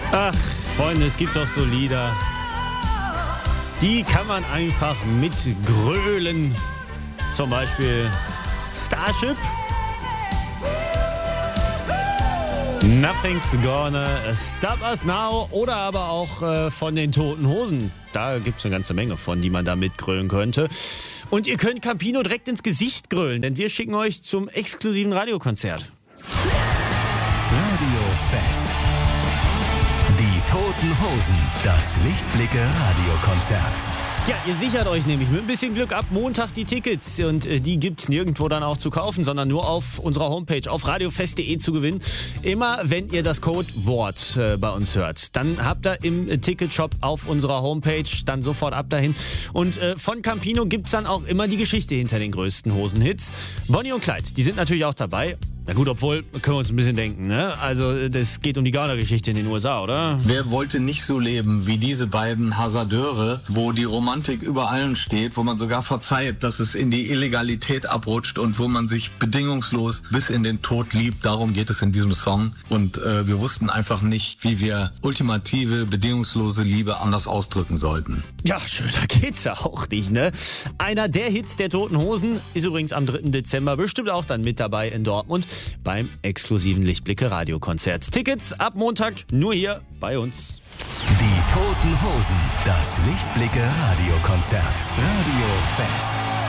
Ach, Freunde, es gibt doch so Lieder, die kann man einfach mitgrölen. Zum Beispiel Starship. Nothing's gonna stop us now. Oder aber auch von den Toten Hosen. Da gibt es eine ganze Menge von, die man da mitgrölen könnte. Und ihr könnt Campino direkt ins Gesicht grölen, denn wir schicken euch zum exklusiven Radiokonzert. Radiofest. Die Toten Hosen. Das Lichtblicke-Radiokonzert. Ja, ihr sichert euch nämlich mit ein bisschen Glück ab Montag die Tickets. Und die gibt's nirgendwo dann auch zu kaufen, sondern nur auf unserer Homepage auf radiofest.de zu gewinnen. Immer wenn ihr das Codewort bei uns hört, dann habt ihr im Ticketshop auf unserer Homepage dann sofort ab dahin. Und von Campino gibt's dann auch immer die Geschichte hinter den größten Hosenhits. Bonnie und Clyde, die sind natürlich auch dabei. Na gut, obwohl, können wir uns ein bisschen denken, ne? Also, das geht um die Gaunergeschichte in den USA, oder? Wer wollte nicht so leben wie diese beiden Hasardeure, wo die Romantik über allen steht, wo man sogar verzeiht, dass es in die Illegalität abrutscht und wo man sich bedingungslos bis in den Tod liebt. Darum geht es in diesem Song. Und wir wussten einfach nicht, wie wir ultimative, bedingungslose Liebe anders ausdrücken sollten. Ja, schöner geht's ja auch nicht, ne? Einer der Hits der Toten Hosen ist übrigens am 3. Dezember bestimmt auch dann mit dabei in Dortmund beim exklusiven Lichtblicke-Radiokonzert. Tickets ab Montag nur hier bei uns. Die Toten Hosen. Das Lichtblicke-Radiokonzert. Radiofest.